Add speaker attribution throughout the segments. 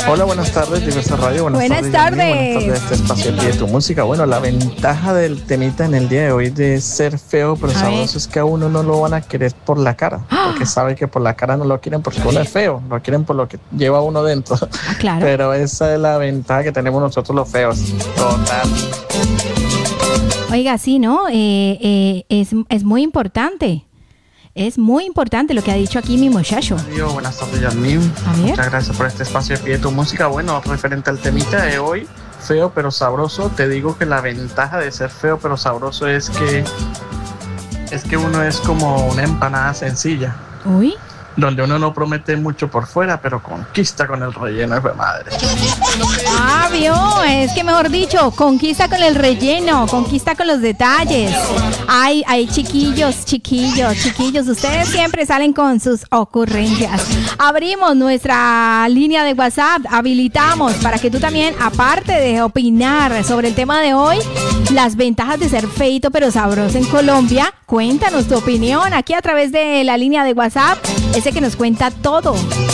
Speaker 1: Hola, buenas tardes, Diversa Radio.
Speaker 2: Buenas tardes.
Speaker 1: Buenas tardes, este espacio Pide tu Música. Bueno, la ventaja del temita en el día de hoy de ser feo pero sabroso es que a uno no lo van a querer por la cara, porque sabe que por la cara no lo quieren porque uno es feo, lo quieren por lo que lleva uno dentro.
Speaker 2: Claro.
Speaker 1: Pero esa es la ventaja que tenemos nosotros los feos. Total.
Speaker 2: Oiga, sí, ¿no? Es muy importante. Es muy importante lo que ha dicho aquí mi muchacho.
Speaker 1: Adiós, buenas tardes, Yasmín. Muchas gracias por este espacio de Pide tu Música. Bueno, referente al temita de hoy, feo pero sabroso, te digo que la ventaja de ser feo pero sabroso es que uno es como una empanada sencilla.
Speaker 2: Uy.
Speaker 1: Donde uno no promete mucho por fuera, pero conquista con el relleno de madre.
Speaker 2: Ah, vio, es que mejor dicho, conquista con el relleno, conquista con los detalles. Ay, chiquillos, ustedes siempre salen con sus ocurrencias. Abrimos nuestra línea de WhatsApp, habilitamos para que tú también, aparte de opinar sobre el tema de hoy, las ventajas de ser feito pero sabroso en Colombia, cuéntanos tu opinión aquí a través de la línea de WhatsApp, ese que nos cuenta todo.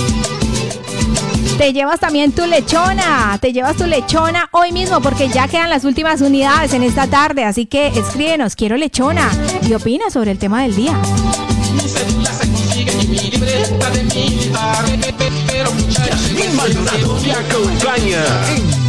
Speaker 2: Te llevas también tu lechona hoy mismo porque ya quedan las últimas unidades en esta tarde, así que escríbenos, quiero lechona, y opina sobre el tema del día.
Speaker 3: Yasmín Maldonado te acompaña en